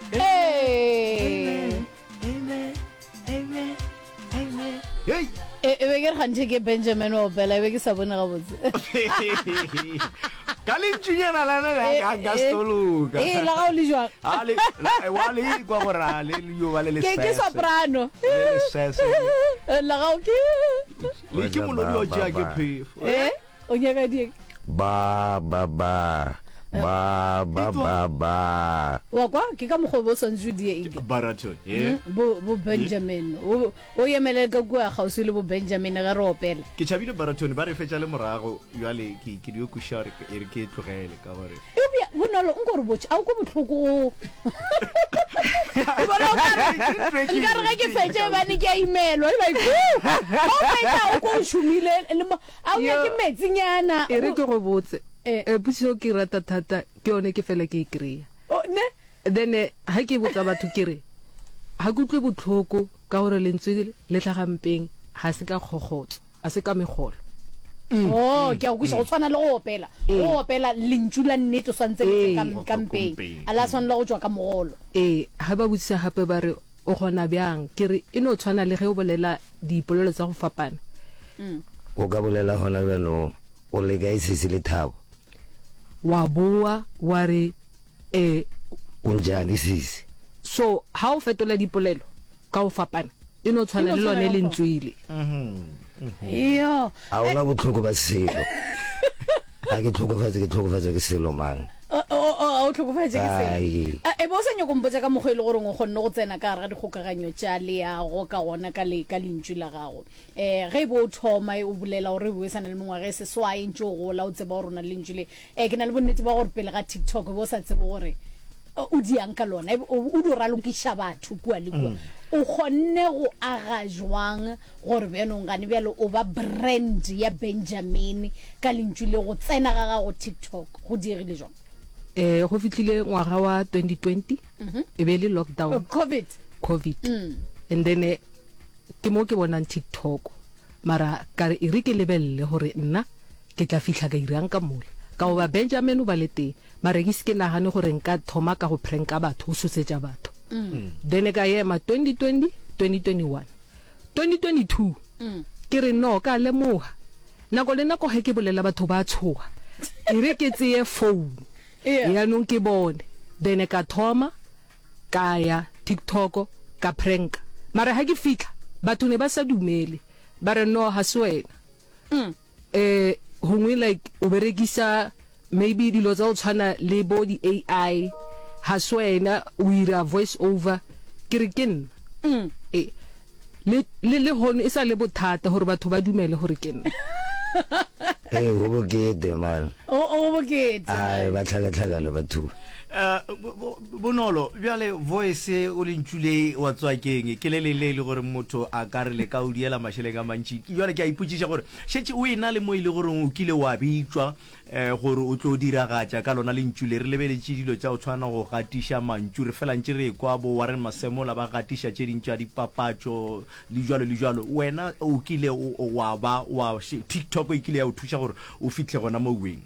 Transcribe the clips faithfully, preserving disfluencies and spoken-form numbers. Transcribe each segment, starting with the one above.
Hey. Amen. Amen. Amen. Hey. E be ke khanthe ke Benjamin Opela e be ke sa bona ga botse. Kalinchinyana la na ga gastoluka. Eh la ga o le jwa. Ale wale kwa gora le yo wale le. Ke ke soprano. Le sese. La ga o ke. Le ke mo lo yo ja ke pe. Eh o nyaka di. Ba ba ba. Ba ba ba ba. Wa kwa ke ka mogwe bo santse di e. Baraton. Eh. Bo bo Benjamin. O o yemele ka kwa ga o se le bo Benjamin ga re opela. Ke chabile Baraton ba re fetsa le morago yale ke ke dio kushare ke ere ke tlogele ka gore. E bia bonolo o go botsa a go botlhoko. E bona o ka re ke fetse ba ni ke email wa like o fetsa o go shumile le a o ya ke metsinyana. E re ke go botse. Eh puso ke rata thata ke one ke fela ke ikreya. O ne then ha ke botsa batho ke re ha go tle botlhoko ka gore lentswe le tlhagampeng ha se ka khogotso a se ka megolo. Oh ke a go go tshwana le go opela go opela lentsula nnete swantse le ka kampeng ala swana le go tswa ka mogolo. Eh ha ba botsa hape ba re o gona byang ke re e no tshwana le ge o bolela dipolelo tsa go fapana. Mm O ka bolela hona beno o le ga isisi le thabo. Wa boa wa re eh Unjani sisi. So ha o fetola dipolelo ka o fapana e no tshwana le lone lentswile. Mhm. Yo A ona botlhoko ba selo. A ke tlhokofatse ke tlhokofatse ke selo mang. o o o tlhokofatse ke Ai. se e bo se nyoko mbotsa ka mogwe le gore go gonne go tsena ka ga dikgokaganyo tša le ya go ka gona ka le ka lentšu la gago eh ge bo thoma o bulela gore bo sana le mongwa ge se swae ntse go la o tseba gore rona lentšu le eh ke na le bonnete ba gore pele ga TikTok bo sa tsebe gore o diang ka lona o do ralokisha batho kwa le kwa o gonne go aga jwang gore beno ngane bjalo o ba brand ya Benjamin ka lentšu le go tsena ga ga go TikTok go dirile jwang. Eh go fitlile ngwaga wa twenty twenty e be le lockdown COVID COVID mm. and then eh, ke mo ke bonang TikTok mara ka re e re ke lebelle gore nna ke tla fihla ka irang ka mola ka ba Benjamin o ba le teng mara ke se ke nagane gore nka thoma ka go pranka batho o sosetsa batho. Mm. Then ka yema twenty twenty twenty twenty-one twenty twenty-two Mm. ke re no ka le moha nako le nako he ke bolela batho ba tshoga e re ke tseye phone Yeah. ya nong ke bone then ka thoma ka ya TikTok ka prank mara ha ke fitla batho ne ba sa dumele ba re no ha swena. Mm. Eh hongwe like o berekisa maybe dilo tsa o tshwana le body A I ha swena o ira voice over ke re ke nna. Mm. Eh le le le hone isa le bothata hore batho ba dumele hore ke nna. Eh go bokete man. O o bokete. Ai ba tlhaga tlhaga le batho. Uh, bonolo bjale voice o le ntšhule wa tswa keng ke le le le le gore motho a ka re le ka o diela mašheleng a mantši jwale ke a ipotšiša gore šetše o ena le mo ile gore o kile wa bitswa eh gore o tlo diragatša ka lona le ntšhule re lebeletše dilo tša o tshwana go gatiša mantšu re fela ntše re kwa bo Warren Masemola ba gatiša tše dintša dipapatšo le jwalo le jwalo wena o kile wa ba wa TikTok o kile ya o thuša gore o fihle gona mo weng.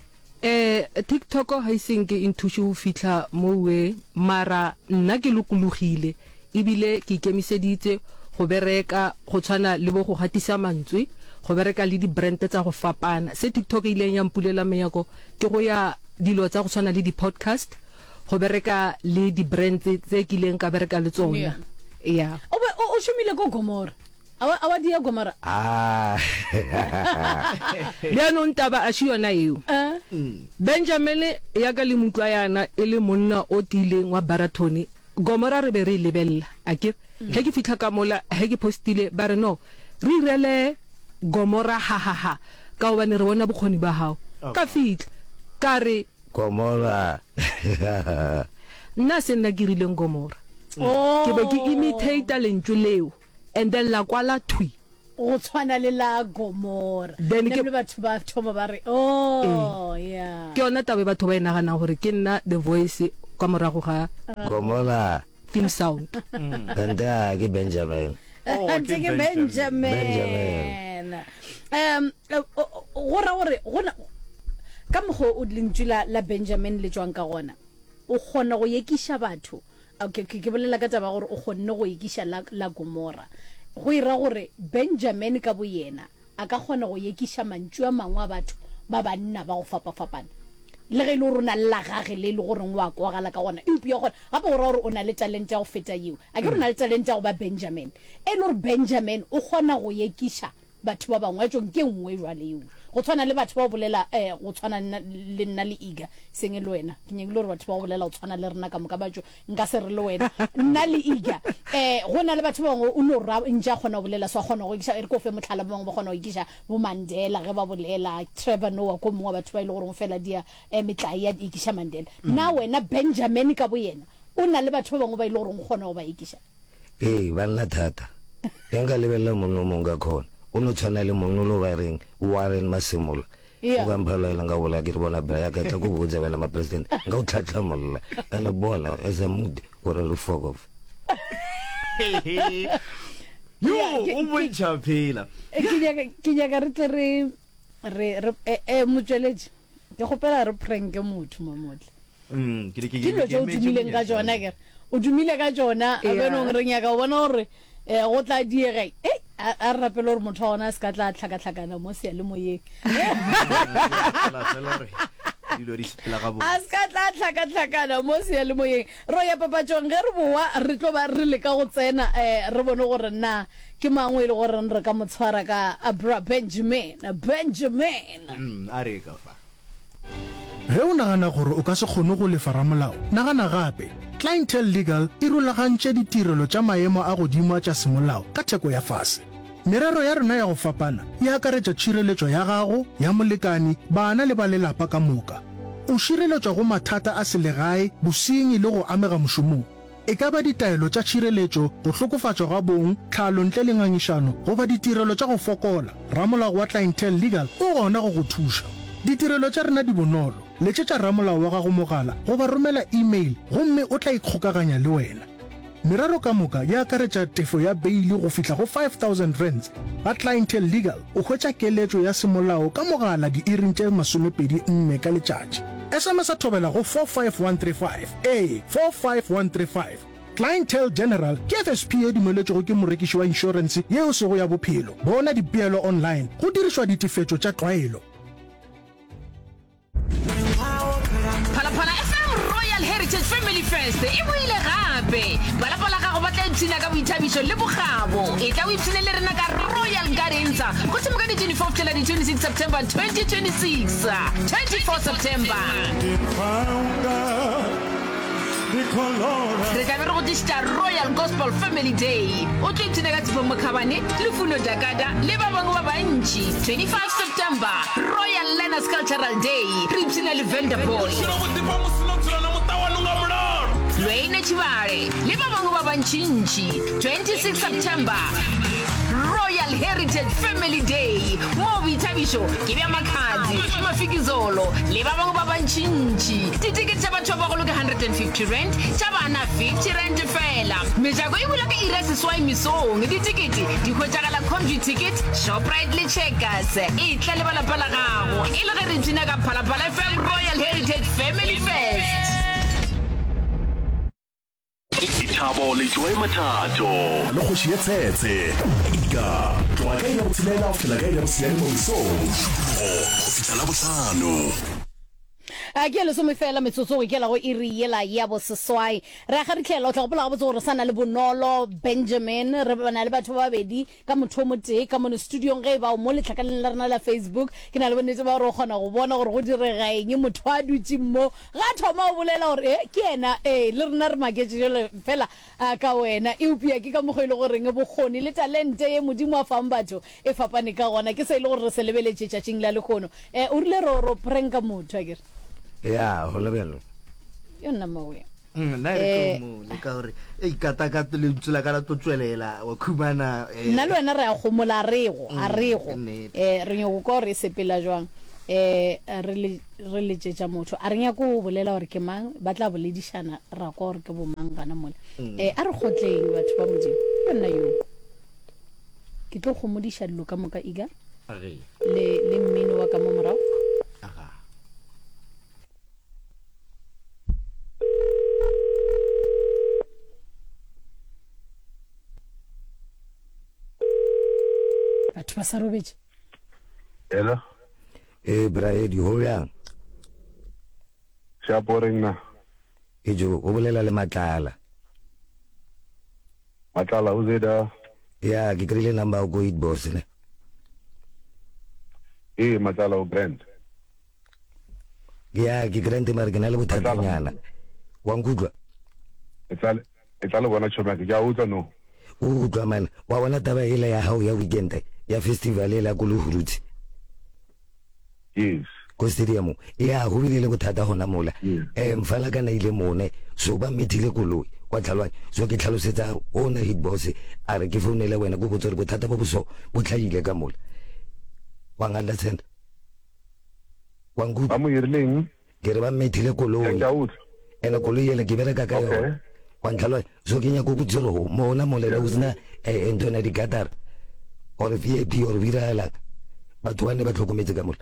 Eh TikTok ha iseng ke inthushi ho fitla mowe mara nna ke lokologile ebile ke ikemiseditse go bereka go tshwana le bo go gatisa mantswe go bereka le di brand tsa go fapana se TikTok ile ya mpulela meyako ke go ya dilo tsa go tshwana le di podcast go bereka le di brand tse kileng ka bereka le tsona. Yeah. O o shumile go Gomora awa awa dia Gomora Ah. ya no ntaba a shiona eo. eh Benjamin ya ka le mutwa yana ele monna o tileng wa Baratoni Gomora re be re lebella akere he ke fitla ka mola he ke postile ba re no re irele Gomora ha ha ha ka o bane re bona bokgoni ba hao ka fitla ka re Gomora. nna se nna ke rileng Gomora oh ke be ke imitate lentswe leo and then la kwala thui o tshwana le la Gomora Then ke- le batho ba thoma ba re oh yeah ke yona tabe batho ba ena gana gore ke nna the voice ka morago ga Gomora. film sound. Kanta ke Benjamin. Oh, Ante ke ke Benjamin Benjamin. um gora gore gona ka mogo o lentswe la la Benjamin le tswang ka gona o gona go yekisha batho okay ke ke bolela ka taba gore o kgonne go ekisha la la Gomora go ira gore Benjamin ka boyena a ka kgona go ekisha mantšu a mangwe a batho ba banna ba go fapa fapana le ge le rona la gage le le gore wa kwagala ka gona e pia gore gape gore gore o na le talent ya go feta eo a ke re na le talent ya go ba Benjamin e le gore Benjamin o kgona go ekisha batho ba bangwe tšong ke nngwe jwale eo go tshwana le batho ba bolela eh go tshwana le nna le Iga senge le wena ke nyeng le gore batho ba bolela go tshwana le rena ka moka batho nka se re le wena nna le Iga eh go na le batho ba bangwe o no ra nja gona bolela so gona go ikisha e re ko fe motlhala ba bangwe ba gona go ikisha bo Mandela ge ba bolela Trevor Noah ko mongwe batho ba ile gore go fela dia eh metlai ya ikisha Mandela na wena Benjamin ka boyena o na le batho ba bangwe ba ile gore go gona go ba ikisha eh ba nna thata enga lebella monno monga khona o no tshwana le monno lo ba reng Warren Masemola o ga mphalela nga bola ke re bona ba ya ka tla go botsa bana ma president nga o tlhatla molla ana bona as a mood or a fuck off yo o bontšha phela ke nyaka re tle re re eh motsweledi ke gopela re prank motho mamotle mm ke ke ke lo jo dumile ka jona ke o dumile ka jona a beno re nyaka bona gore eh go tla diega eh a rapelo re motho ona se ka tla tlhaka tlhakana mo se le moyeng a se ka tla tlhaka tlhakana mo se le moyeng ro ya papatšong ge re boa re tlo ba re le ka go tsena eh re bone gore na ke mangwe le gore re ka motshwara ka Abra Benjamin Benjamin mm a re ka fa ge o nagana gore o ka se kgone go lefara molao nagana gape Clientele Legal e rulagantše ditirelo tša maemo a godimo tša semolao ka theko ya fase merero ya rena ya go fapana e akaretša tšhireletšo ya gago ya molekani bana le ba lelapa ka moka o šireletšwa go mathata a selegae bosenyi le go amega mošomong e ka ba ditaelo tša tšhireletšo go hlokofatšwa ga bong tlhalo ntle le ngangišano goba ditirelo tša go fokola ramolao wa Clientele Legal o gona go go thuša ditirelo tša rena di bonolo letšetša ramolao wa gago mogala goba romela email gomme o tla ikgokaganya le wena merero ka moka ya akaretša tefo ya beili go fihla go five thousand rands ga Clientele Legal o hwetša keletšo ya semolao ka mogala di-iring tše masomepedi nne ka letšatši S M S a thobela go four five one three five a four five one three five Clientele General ke F S P e dumeletšego ke morekiši wa insurance yeo sego ya bophelo bona dipeelo online go dirišwa ditefetšo tša tlwaelo Phalaphala F M Royal Heritage Family Fest e boile gape balapa la gago ba tla ipsina ka boithabišo le bogabo e tla o ipsine le rena ka Royal Gardens go tsemoka di twenty-fourth till the twenty-sixth September twenty twenty-six twenty-fourth September re tla be re go dišitša Royal Gospel Family Day o tlo ipsine ka Tshepo Mokhabane le Funo Dakada le ba bangwe ba bantši twenty-five September Royal Learners Cultural Day re ipsine le Vanderbilt Lwene Chibale le ba bangwe ba bantšintši twenty-six September Royal Heritage Family Day mo boithabišo ke bja Makhadzi Mafikizolo le ba bangwe ba bantšintši ditikete tša batho ba bagolo ke one hundred fifty rand tša bana fifty rand fela mejako e bula ka ira seswai mesong ditikete di hwetšagala Convy Ticket Shoprite le Checkers e tla le balapa la gago e le ge re tsena ka Phalaphala F M Royal Heritage Family Fest Ithabo le Joy Mathato le go shie tsetse ika tloa ka ile go tshelela go fela ka ile go tshelela mo mesong go fitala botlhano a ke le some fela metsotso ke la go iri yela ya bo seswai re ga re tlhela o tla go bola go botsa gore sana le Bonolo Benjamin re bana le batho ba babedi ka motho mo tee ka mo studio ge ba mo letlhakaleng la rena la Facebook ke na le bonnetse ba re gona go bona gore go direga eng motho a dutse mo ga thoma o bolela gore eh ke ena eh le rena re maketse le fela ka wena e upia ke ka mogelo gore nge bogoni le talente ye modimo a fang batho e fapane ka gona ke se ile gore re se lebeletse tšatšing la lekgono eh o rile ro ro pranka motho akere ya go lebelo yo nna mawe nna re mo le ka gore e ikata ka le tsela ka la totswelela wa khumana nna le wena re a gomola rego a rego eh re nyo go re sepela jwang eh re le re le tšetša motho a re nya go bolela gore ke mang ba tla boledishana ra go gore ke bo mang gana mola eh a re gotleng batho ba modimo ke nna yo ke tlo go modisha dilo ka moka Iga le le mmino wa ka mo morago Sarobich. Hello. Eh bra di ho yang. Sha boring na. E jo o bolela le Matlala. Matlala o zeda. Ya ke krile number go it boss ne. Eh Matlala o brand. Ya ke grande marginal bothatanyana. Wa ngudwa. Etsale etsale bona choma ke ja utla no. O twa man wa bona taba ile ya hao ya weekend ya festival ile go Luhuruthi. Yes. Ko stadium ya go bile le bothata gona mola eh mfala kana ile mone so ba methile koloi wa tlhalwa so ke tlhalosetsa ona hit boss a re ke founela wena go botsa re bothata bo boso bo tlhaile ka mola wa ngala tsena wa ngu ba mo irleng ke re ba methile koloi ya utla ena koloi ile ke bereka ka yona wa tlhalwa so ke nya go go tsero mona mola le uzna eh entona di Qatar or V I P or virala batho ba ne ba tlhokometse ka mola.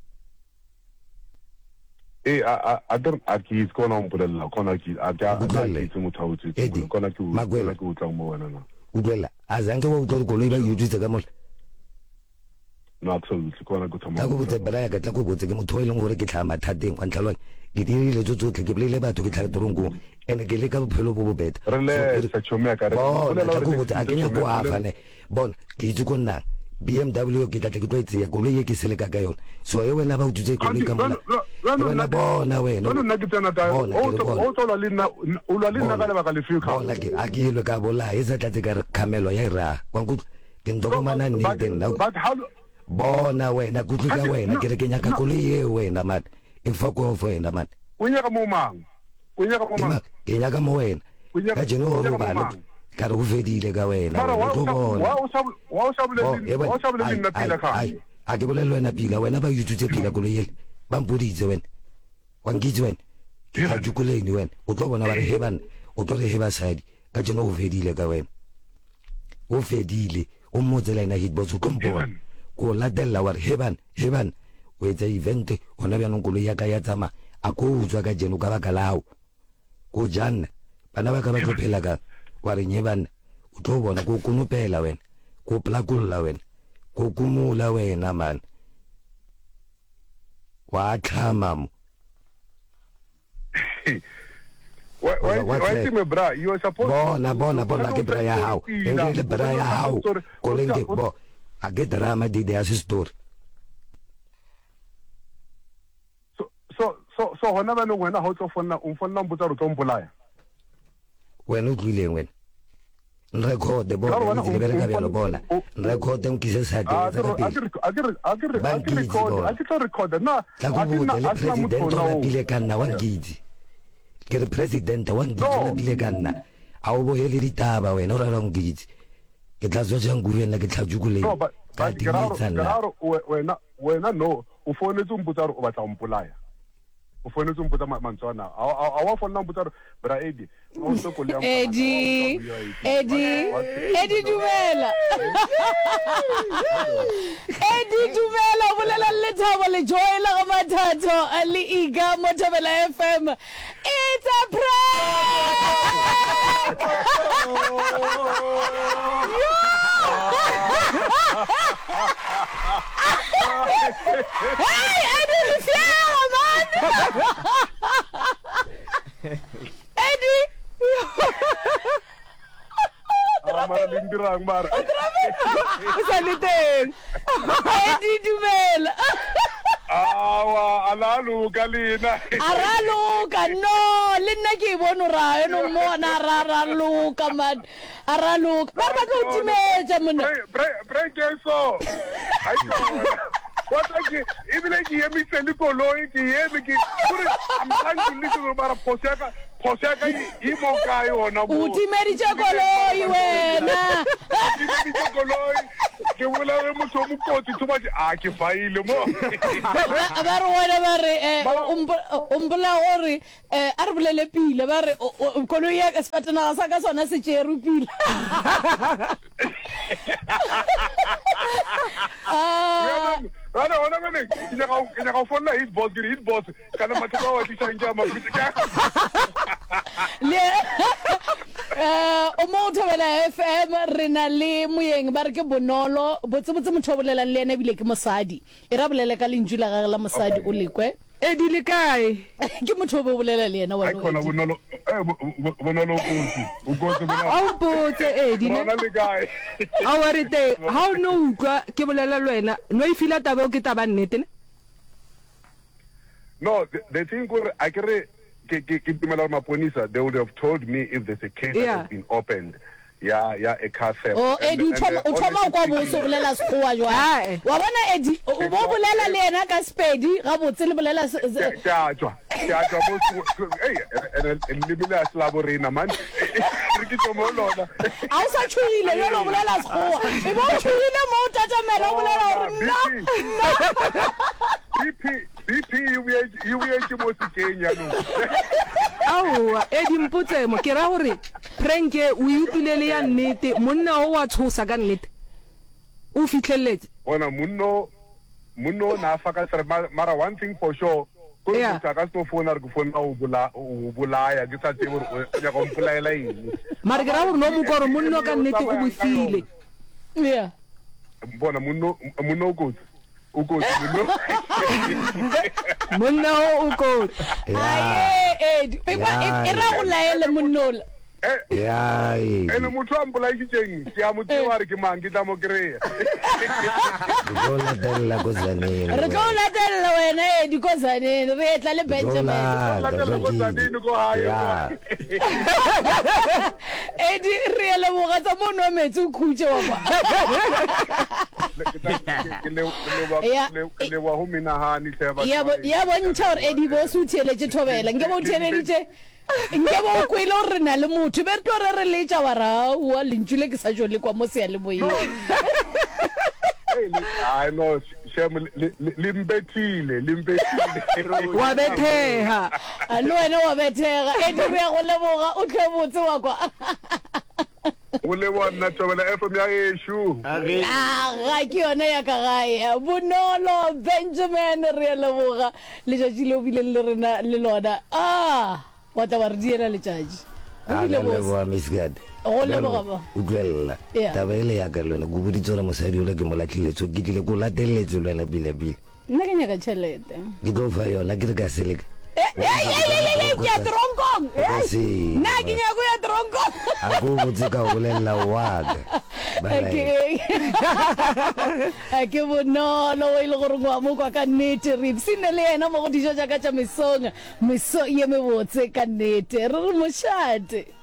Eh a a don't aki is kona umpulela kona ki a ja a ki mutawutsi kona ki magwela ki utla mo wena na ubela azange wa utla koloi ba yutse ka mola no absolutely kona go thama ta go botse bala ka tla go botse ke motho ile gore ke tlhama thateng kwa tlhalwa ke dirile tso tsotlhe ke bile batho ke tlhare torongo ene ke le ka bophelo bo bobeta re le sa chomea ka re bona go botse a kenya go afane bona ke itse go nna B M W ke tla ke tloetse ya koloi ke seleka ka yona so ye wena ba utse koloi ka mola wena bona wena no no ke tsena ta o o tsola le nna o la le nna ka le ba ka le fika bona ke a ke ile ka bola e sa tlatse ka kamelo ya ira kwa nku ke ntoko mana ni teng na bona wena go tluka wena ke re ke nya ka koloi e wena man e fako of wena man o nya ka mo mang o nya ka mo mang ke nya ka mo wena ka jeno ro ba ka re go fedile ka wena wa o sa wa o sa bole wa o sa bole nna pila ka a ke bolelo wena pila wena ba yutse pila koloi ele ba mpoditse wena wa ngitse wena ka jukuleni wena o tlo bona ba re heban o tlo re heba side ka jeno go fedile ka wena o fedile o motsela ina hit boss o kompona ko latella wa re heban heban o etsa event ona bja nong koloi ya ka ya tsama a ko utswa ka jeno ka baka lao ko janna bana ba ka ba tlophela ka wa re nyebana o tlo bona ko kunopela wena ko plakulla wena ko kumula wena man wa tlhama wa wa ti me bra you are supposed bona bona bona ke bra ya hao engele bra ya hao ko lenge bo a ke drama di de asistor so so so so hona ba no wena ho tlo fonna o fonna mbutsa ro tlompolaya wena o tlileng wena record de bona di lebele ka bjalo bona record en kise sa de a ke a ke a ke a ke record a ke record na a ke na a ke president wa bile ka nna wa ngidi ke re president wa ngidi wa bile ka nna a o bo hele ditaba wena o ra ra ngidi ke tla tswa jang go wena ke tla jukule ka di tsana wena wena no o fonetse mbutsa ro o batla mpolaya o fonetse mbutsa mantswana a wa fonna mbutsa bra Eddie o se ko le Eddie Eddie Eddie dumela Eddie dumela bolela le thabo le joy la go mathatho ali iga mo Thobela F M it's a prank hey Eddie le fier man Eddie Amara lindirang mar Saliteng Eddie dumela awa alalu kalina araluka no le nna ke bona ra eno mona ra raluka man araluka ba ba go timetsa mona break eso ayo what like even like you me send koloi ki ye me ki I'm trying to listen about posaka posaka imo kai ona bo utimedi cha koloi wena utimedi cha koloi ke wala re motho mo kotsi tso ba a ke faile mo ba re wena ba re umbola gore eh a re bolele pile ba re koloi ya ka sepatana sa ka sona se tšeru pile ah Ana ona mene ina ka ina ka fonna hit boss giri hit boss kana matwa wa tisha nja mafiti ka le eh o mo thobela F M re na le moyeng ba re ke bonolo botse botse motho bolela le ene bile ke mosadi e ra bolela ka lentswe la gagwe la mosadi o lekwe e di le kae ke motho bo bolela le ena wa ai khona bonolo eh bonolo ukutsi ukutsi bona a o botse e di ne bona le kae a wa re te ha o no utlwa ke bolela le wena no e fila taba o ke taba nnete ne no the, the thing gore I kere ke ke ke tumela maponisa they would have told me if there's a case Yeah. that has been opened yeah yeah a car theft o And- edi o and thoma the o thoma honest kwa thing bo is- so bolela sekgowa jwa Ae. wa bona edi o bo bolela le ena ka spedi ga botse le bolela se- se- Ke- ke a tswa ke a tswa mo se- hey and libile a slabo rena man re ke tsomo lona a o sa tshwile yo lo bolela sekgowa e bo tshwile mo o tatamela o bolela hore nna B P B P you you you mo se kenya no aowa e di mpotse mo ke ra gore pranke o itlile le ya nnete monna o wa tshosa ka nnete o fitlheletse bona munno munno na faka sere mara one thing for sure ko Yeah. tsa ka sto phone re go phone o bula o bulaya ke sa tsebo o ya go mpolaela eng mare ke ra gore no mo kore monna ka nnete o bofile yeah bona munno munno o kotsi o kotsi munno monna o o ko aye edi e ba e ra go laele monnola eh yai ene motho a mpolae ke teng ke a motse wa re ke mang ke tla mo kreya go latella go zaneng re tlo latella wena edi ko zaneni re etla le Benjamin la tla go tsadini go hae edi re ele boga tsa mono wa metsi o khutse wa ba ke le Yeah. le le wa ho mina hani tseba ya bo ya bontsha hore edi bo su theletse thobela nge bo theleditse nge bo kwile hore na le motho be tlo re re letsa wa ra wa lentshule ke sa jole kwa mo se ya le boye I know shem limbethile limbethile wa betheha a le wena wa bethega edi re go leboga o tle botse wa kwa o le bona tobela F M ya eshu ah ga ke yona ya ka gae bonolo Benjamin re leboga le jatsi le bile le rena le lona ah wa ta ba re diela le jatsi o bile le bo wa misgad Go leboga ba. utlwella Yeah. taba ile ya ka lona go boditse le mosadi o le ke molatlhiletso ke tlile go latelletse lwana pile pile nna ke nyaka tšhelete ke tlo fa yona ke re ka seleka ke ya tronkong Ka se- nna ke nyako ya tronkong a go botse ka go bolelela waka a ke bonolo o ile gore ngwa mo kwa ka nnete re sene le yena mo go dijo jaaka tša mesong meso ye me botse ka nnete re re mošate